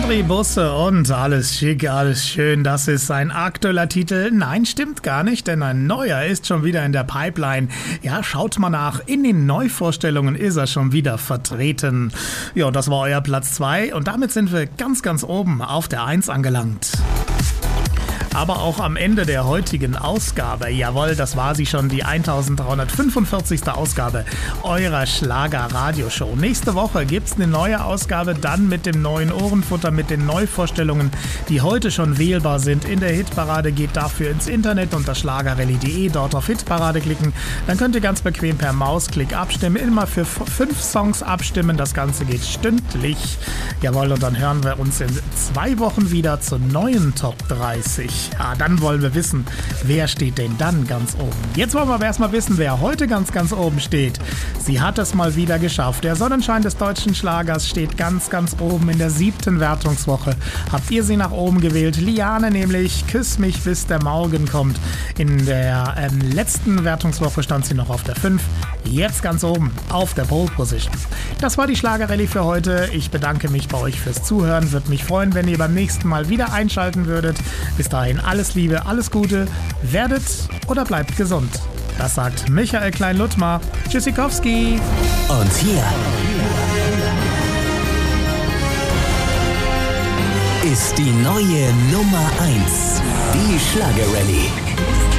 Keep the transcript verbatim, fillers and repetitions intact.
André Busse und alles schick, alles schön. Das ist sein aktueller Titel. Nein, stimmt gar nicht, denn ein neuer ist schon wieder in der Pipeline. Ja, schaut mal nach. In den Neuvorstellungen ist er schon wieder vertreten. Ja, das war euer Platz zwei und damit sind wir ganz, ganz oben auf der eins angelangt. Aber auch am Ende der heutigen Ausgabe, jawohl, das war sie schon, die eintausenddreihundertfünfundvierzigste Ausgabe eurer Schlager-Radioshow. Nächste Woche gibt's eine neue Ausgabe, dann mit dem neuen Ohrenfutter, mit den Neuvorstellungen, die heute schon wählbar sind in der Hitparade. Geht dafür ins Internet unter schlagerrallye punkt de, dort auf Hitparade klicken. Dann könnt ihr ganz bequem per Mausklick abstimmen, immer für fünf Songs abstimmen. Das Ganze geht stündlich. Jawohl, und dann hören wir uns in zwei Wochen wieder zur neuen Top dreißig. Ja, dann wollen wir wissen, wer steht denn dann ganz oben. Jetzt wollen wir aber erstmal wissen, wer heute ganz, ganz oben steht. Sie hat es mal wieder geschafft. Der Sonnenschein des deutschen Schlagers steht ganz, ganz oben in der siebten Wertungswoche. Habt ihr sie nach oben gewählt? Liane nämlich, Küss mich, bis der Morgen kommt. In der ähm, letzten Wertungswoche stand sie noch auf der fünf. Jetzt ganz oben auf der Pole Position. Das war die Schlagerrallye für heute. Ich bedanke mich bei euch fürs Zuhören. Würde mich freuen, wenn ihr beim nächsten Mal wieder einschalten würdet. Bis dahin alles Liebe, alles Gute. Werdet oder bleibt gesund. Das sagt Michael Klein-Luttmar. Tschüssikowski. Und hier ist die neue Nummer eins. Die Schlagerrallye.